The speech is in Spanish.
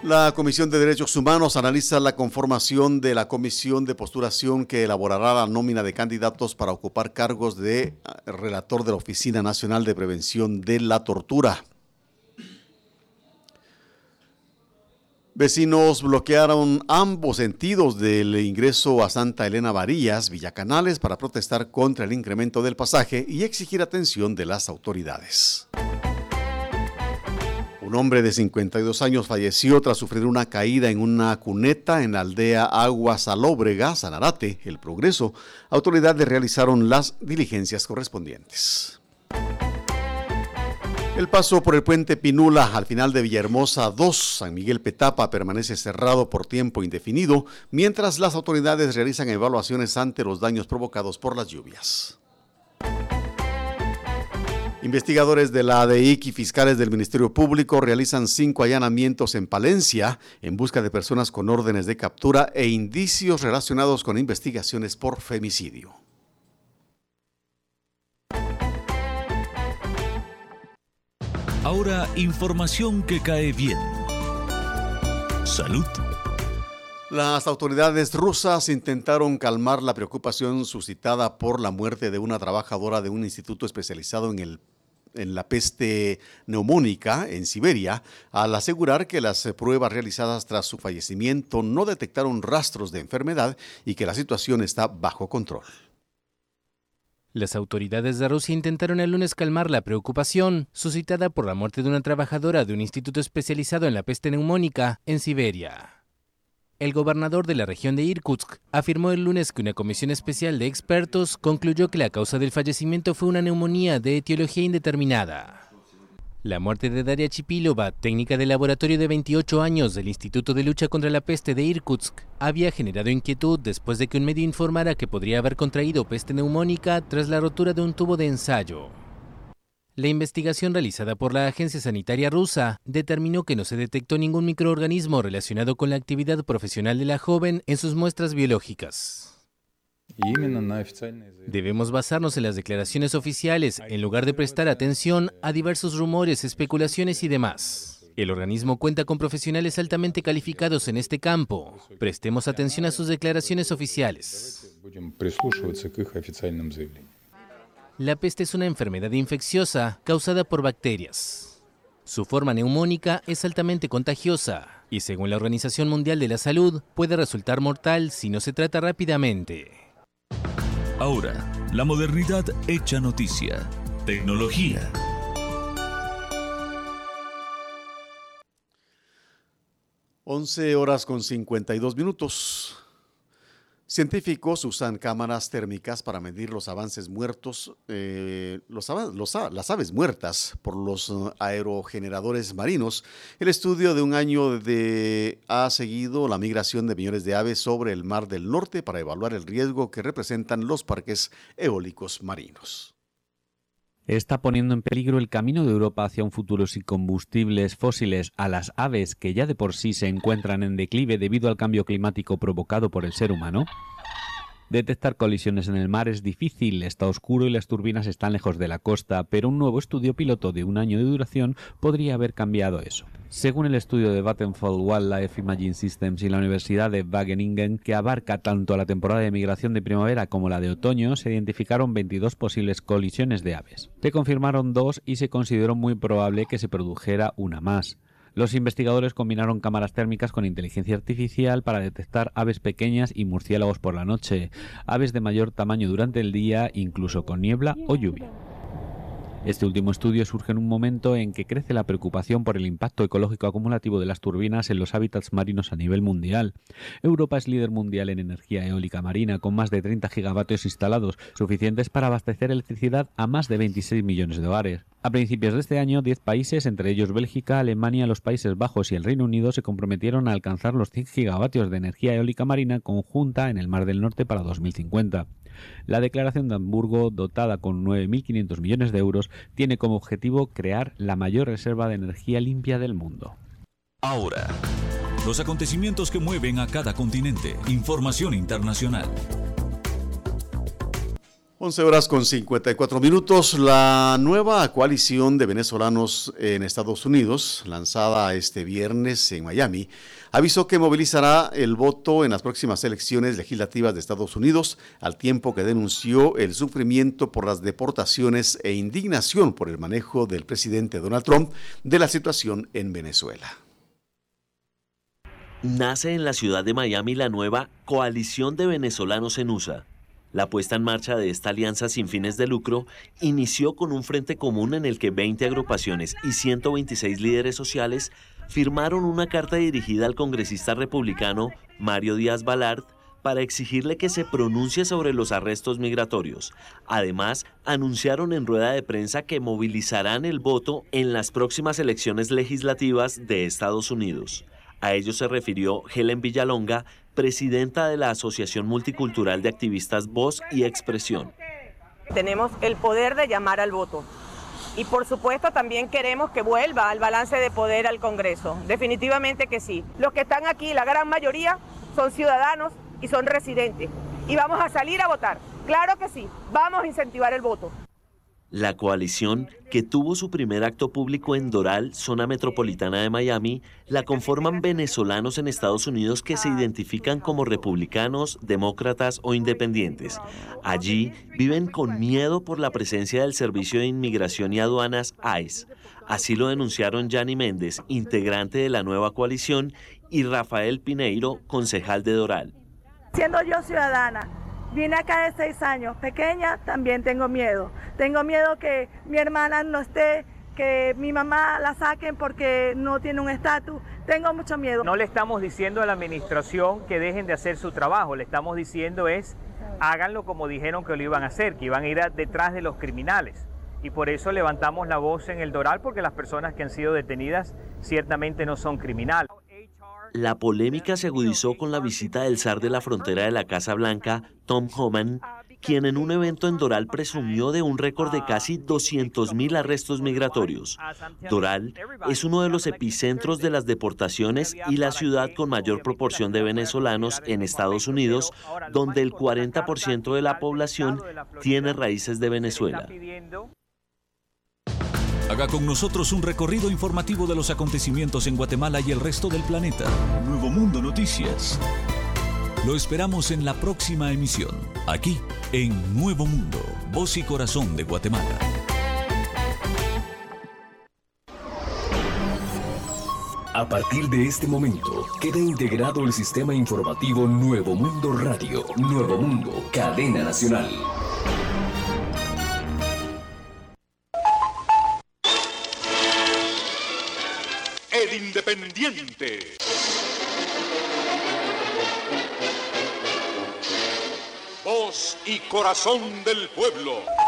La Comisión de Derechos Humanos analiza la conformación de la comisión de postulación que elaborará la nómina de candidatos para ocupar cargos de relator de la Oficina Nacional de Prevención de la Tortura. Vecinos bloquearon ambos sentidos del ingreso a Santa Elena Varillas, Villacanales, para protestar contra el incremento del pasaje y exigir atención de las autoridades. Un hombre de 52 años falleció tras sufrir una caída en una cuneta en la aldea Agua Salóbrega, Sanarate, El Progreso. Autoridades realizaron las diligencias correspondientes. El paso por el puente Pinula al final de Villahermosa 2, San Miguel Petapa, permanece cerrado por tiempo indefinido, mientras las autoridades realizan evaluaciones ante los daños provocados por las lluvias. Investigadores de la ADIC y fiscales del Ministerio Público realizan 5 allanamientos en Palencia en busca de personas con órdenes de captura e indicios relacionados con investigaciones por femicidio. Ahora, información que cae bien. Salud. Las autoridades rusas intentaron calmar la preocupación suscitada por la muerte de una trabajadora de un instituto especializado en la peste neumónica en Siberia, al asegurar que las pruebas realizadas tras su fallecimiento no detectaron rastros de enfermedad y que la situación está bajo control. Las autoridades de Rusia intentaron el lunes calmar la preocupación suscitada por la muerte de una trabajadora de un instituto especializado en la peste neumónica en Siberia. El gobernador de la región de Irkutsk afirmó el lunes que una comisión especial de expertos concluyó que la causa del fallecimiento fue una neumonía de etiología indeterminada. La muerte de Daria Chipilova, técnica de laboratorio de 28 años del Instituto de Lucha contra la Peste de Irkutsk, había generado inquietud después de que un medio informara que podría haber contraído peste neumónica tras la rotura de un tubo de ensayo. La investigación realizada por la agencia sanitaria rusa determinó que no se detectó ningún microorganismo relacionado con la actividad profesional de la joven en sus muestras biológicas. Debemos basarnos en las declaraciones oficiales en lugar de prestar atención a diversos rumores, especulaciones y demás. El organismo cuenta con profesionales altamente calificados en este campo. Prestemos atención a sus declaraciones oficiales. La peste es una enfermedad infecciosa causada por bacterias. Su forma neumónica es altamente contagiosa y, según la Organización Mundial de la Salud, puede resultar mortal si no se trata rápidamente. Ahora, la modernidad hecha noticia. Tecnología. (11:52). Científicos usan cámaras térmicas para medir los avances muertos, las aves muertas por los aerogeneradores marinos. El estudio de un año ha seguido la migración de millones de aves sobre el Mar del Norte para evaluar el riesgo que representan los parques eólicos marinos. Está poniendo en peligro el camino de Europa hacia un futuro sin combustibles fósiles a las aves que ya de por sí se encuentran en declive debido al cambio climático provocado por el ser humano. Detectar colisiones en el mar es difícil, está oscuro y las turbinas están lejos de la costa, pero un nuevo estudio piloto de un año de duración podría haber cambiado eso. Según el estudio de Vattenfall Wildlife Imaging Systems y la Universidad de Wageningen, que abarca tanto la temporada de migración de primavera como la de otoño, se identificaron 22 posibles colisiones de aves. Se confirmaron 2 y se consideró muy probable que se produjera una más. Los investigadores combinaron cámaras térmicas con inteligencia artificial para detectar aves pequeñas y murciélagos por la noche, aves de mayor tamaño durante el día, incluso con niebla o lluvia. Este último estudio surge en un momento en que crece la preocupación por el impacto ecológico acumulativo de las turbinas en los hábitats marinos a nivel mundial. Europa es líder mundial en energía eólica marina, con más de 30 gigavatios instalados, suficientes para abastecer electricidad a más de 26 millones de hogares. A principios de este año, 10 países, entre ellos Bélgica, Alemania, los Países Bajos y el Reino Unido, se comprometieron a alcanzar los 100 gigavatios de energía eólica marina conjunta en el Mar del Norte para 2050. La Declaración de Hamburgo, dotada con 9.500 millones de euros, tiene como objetivo crear la mayor reserva de energía limpia del mundo. Ahora, los acontecimientos que mueven a cada continente. Información internacional. 11:54. La nueva coalición de venezolanos en Estados Unidos, lanzada este viernes en Miami, avisó que movilizará el voto en las próximas elecciones legislativas de Estados Unidos, al tiempo que denunció el sufrimiento por las deportaciones e indignación por el manejo del presidente Donald Trump de la situación en Venezuela. Nace en la ciudad de Miami la nueva Coalición de Venezolanos en USA. La puesta en marcha de esta alianza sin fines de lucro inició con un frente común en el que 20 agrupaciones y 126 líderes sociales firmaron una carta dirigida al congresista republicano Mario Díaz-Balart para exigirle que se pronuncie sobre los arrestos migratorios. Además, anunciaron en rueda de prensa que movilizarán el voto en las próximas elecciones legislativas de Estados Unidos. A ello se refirió Helen Villalonga, presidenta de la Asociación Multicultural de Activistas Voz y Expresión. Tenemos el poder de llamar al voto y por supuesto también queremos que vuelva al balance de poder al Congreso. Definitivamente que sí. Los que están aquí, la gran mayoría, son ciudadanos y son residentes y vamos a salir a votar. Claro que sí, vamos a incentivar el voto. La coalición, que tuvo su primer acto público en Doral, zona metropolitana de Miami, la conforman venezolanos en Estados Unidos que se identifican como republicanos, demócratas o independientes. Allí viven con miedo por la presencia del Servicio de Inmigración y Aduanas, ICE. Así lo denunciaron Yanni Méndez, integrante de la nueva coalición, y Rafael Pineiro, concejal de Doral. Siendo yo ciudadana, vine acá de 6 años, pequeña, también tengo miedo. Tengo miedo que mi hermana no esté, que mi mamá la saquen porque no tiene un estatus. Tengo mucho miedo. No le estamos diciendo a la administración que dejen de hacer su trabajo, le estamos diciendo háganlo como dijeron que lo iban a hacer, que iban a ir detrás de los criminales. Y por eso levantamos la voz en el Doral, porque las personas que han sido detenidas ciertamente no son criminales. La polémica se agudizó con la visita del zar de la frontera de la Casa Blanca, Tom Homan, quien en un evento en Doral presumió de un récord de casi 200.000 arrestos migratorios. Doral es uno de los epicentros de las deportaciones y la ciudad con mayor proporción de venezolanos en Estados Unidos, donde el 40% de la población tiene raíces de Venezuela. Haga con nosotros un recorrido informativo de los acontecimientos en Guatemala y el resto del planeta. Nuevo Mundo Noticias. Lo esperamos en la próxima emisión, aquí en Nuevo Mundo, Voz y Corazón de Guatemala. A partir de este momento, queda integrado el sistema informativo Nuevo Mundo Radio. Nuevo Mundo, cadena nacional. El Independiente. Voz y corazón del pueblo.